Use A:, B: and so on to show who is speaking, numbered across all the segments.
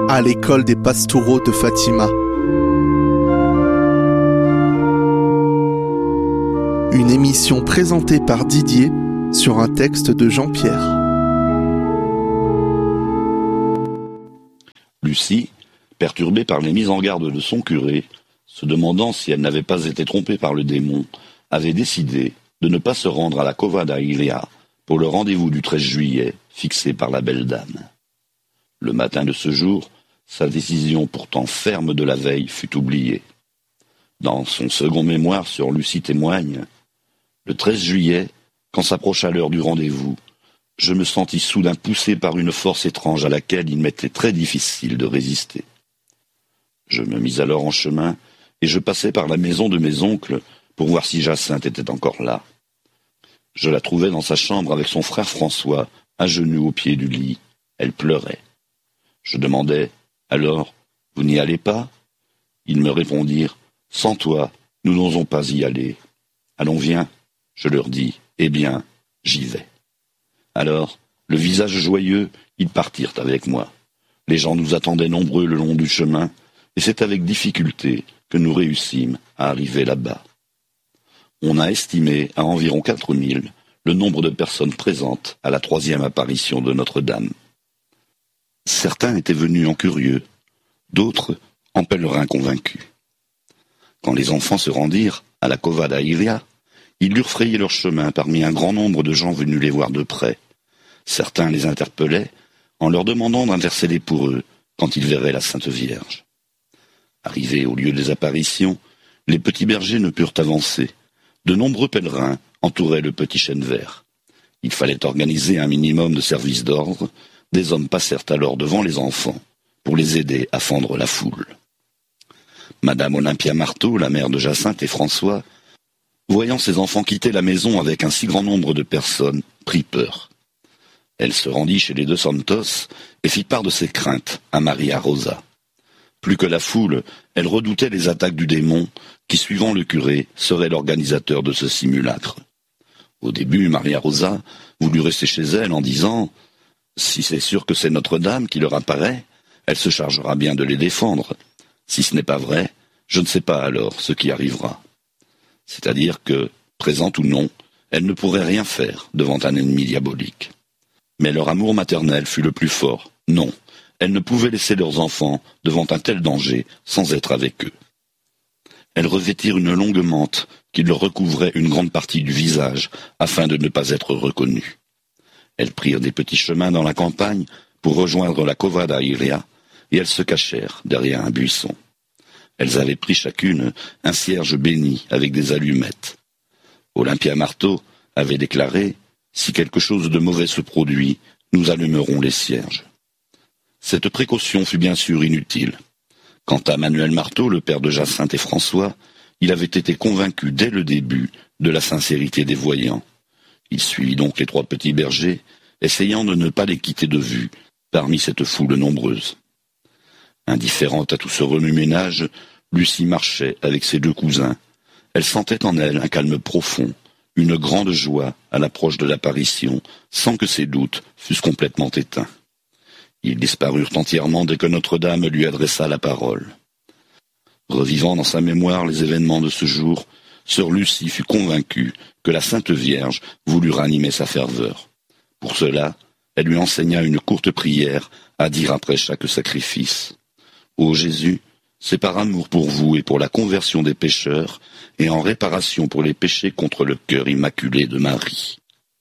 A: à l'école des Pastoureaux de Fatima. Une émission présentée par Didier sur un texte de Jean-Pierre.
B: Lucie, perturbée par les mises en garde de son curé, se demandant si elle n'avait pas été trompée par le démon, avait décidé de ne pas se rendre à la Cova da Iria pour le rendez-vous du 13 juillet fixé par la belle dame. Le matin de ce jour, sa décision pourtant ferme de la veille fut oubliée. Dans son second mémoire sur Lucie témoigne, le 13 juillet, quand s'approcha l'heure du rendez-vous, je me sentis soudain poussé par une force étrange à laquelle il m'était très difficile de résister. Je me mis alors en chemin et je passai par la maison de mes oncles pour voir si Jacinthe était encore là. Je la trouvai dans sa chambre avec son frère François, à genoux au pied du lit. Elle pleurait. Je demandai « Alors, vous n'y allez pas ?» Ils me répondirent « Sans toi, nous n'osons pas y aller. »« Allons, viens !» Je leur dis « Eh bien, j'y vais. » Alors, le visage joyeux, ils partirent avec moi. Les gens nous attendaient nombreux le long du chemin, et c'est avec difficulté que nous réussîmes à arriver là-bas. On a estimé à environ 4000 le nombre de personnes présentes à la 3e apparition de Notre-Dame. Certains étaient venus en curieux, d'autres en pèlerins convaincus. Quand les enfants se rendirent à la Cova da Iria, ils durent frayer leur chemin parmi un grand nombre de gens venus les voir de près. Certains les interpellaient en leur demandant d'intercéder pour eux quand ils verraient la Sainte Vierge. Arrivés au lieu des apparitions, les petits bergers ne purent avancer. De nombreux pèlerins entouraient le petit chêne vert. Il fallait organiser un minimum de service d'ordre. Des hommes passèrent alors devant les enfants pour les aider à fendre la foule. Madame Olympia Marteau, la mère de Jacinthe et François, voyant ses enfants quitter la maison avec un si grand nombre de personnes, prit peur. Elle se rendit chez les deux Santos et fit part de ses craintes à Maria Rosa. Plus que la foule, elle redoutait les attaques du démon qui, suivant le curé, serait l'organisateur de ce simulacre. Au début, Maria Rosa voulut rester chez elle en disant « Si c'est sûr que c'est Notre-Dame qui leur apparaît, elle se chargera bien de les défendre. Si ce n'est pas vrai, je ne sais pas alors ce qui arrivera. » C'est-à-dire que, présente ou non, elle ne pourrait rien faire devant un ennemi diabolique. Mais leur amour maternel fut le plus fort. Non, elles ne pouvaient laisser leurs enfants devant un tel danger sans être avec eux. Elles revêtirent une longue mante qui leur recouvrait une grande partie du visage afin de ne pas être reconnues. Elles prirent des petits chemins dans la campagne pour rejoindre la Cova da Iria et elles se cachèrent derrière un buisson. Elles avaient pris chacune un cierge béni avec des allumettes. Olympia Marteau avait déclaré « Si quelque chose de mauvais se produit, nous allumerons les cierges. » Cette précaution fut bien sûr inutile. Quant à Manuel Marteau, le père de Jacinthe et François, il avait été convaincu dès le début de la sincérité des voyants. Il suivit donc les 3 petits bergers, essayant de ne pas les quitter de vue parmi cette foule nombreuse. Indifférente à tout ce remue-ménage, Lucie marchait avec ses 2 cousins. Elle sentait en elle un calme profond, une grande joie à l'approche de l'apparition, sans que ses doutes fussent complètement éteints. Ils disparurent entièrement dès que Notre-Dame lui adressa la parole. Revivant dans sa mémoire les événements de ce jour, sœur Lucie fut convaincue que la Sainte Vierge voulut ranimer sa ferveur. Pour cela, elle lui enseigna une courte prière à dire après chaque sacrifice. « Ô Jésus, c'est par amour pour vous et pour la conversion des pécheurs, et en réparation pour les péchés contre le cœur immaculé de Marie. »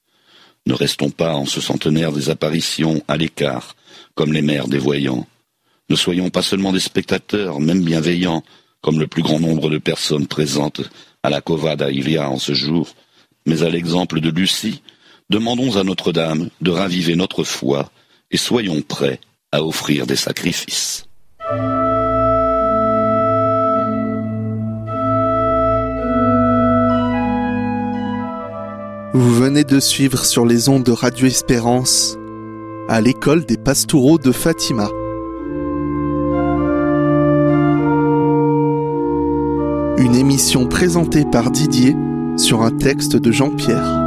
B: Ne restons pas en ce centenaire des apparitions à l'écart, comme les mères des voyants. Ne soyons pas seulement des spectateurs, même bienveillants, comme le plus grand nombre de personnes présentes à la Cova da Iria en ce jour, mais à l'exemple de Lucie, demandons à Notre-Dame de raviver notre foi et soyons prêts à offrir des sacrifices.
A: Vous venez de suivre sur les ondes de Radio Espérance à l'école des Pastoureaux de Fatima. Une émission présentée par Didier sur un texte de Jean-Pierre.